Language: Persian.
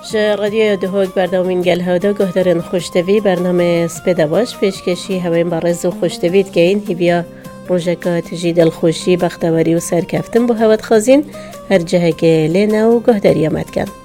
رادیو دهوک بردامین گل هادا گهدارن خوشتوی برنامه سپیده باش پیشکشی همین برز و خوشتوید که این هیویا روژکات جیدل خوشی بختواری و سرکفتن بو هوت خازین هر جهه که لینا و گهداری آمد کن.